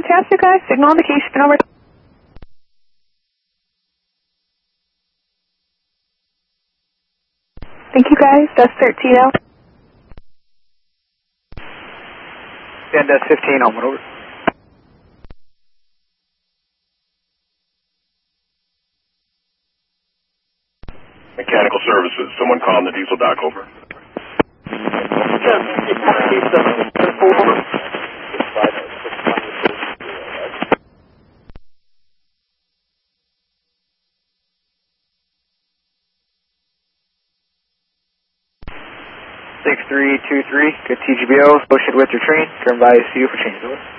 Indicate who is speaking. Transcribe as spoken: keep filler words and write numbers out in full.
Speaker 1: Fantastic, guys. Signal indication over. Thank you, guys. Dust thirteen out.
Speaker 2: And Dust fifteen, Homewood, over.
Speaker 3: Mechanical services. Someone calling the diesel dock, over.
Speaker 2: six three two three, good T G B O, associated with your train. Turn by C U for change, over.